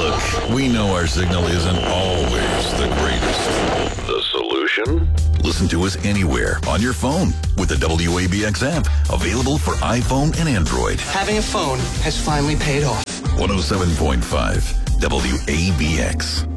Look, we know our signal isn't always the greatest. The solution? Listen to us anywhere on your phone with the WABX app, available for iPhone and Android. Having a phone has finally paid off. 107.5 WABX.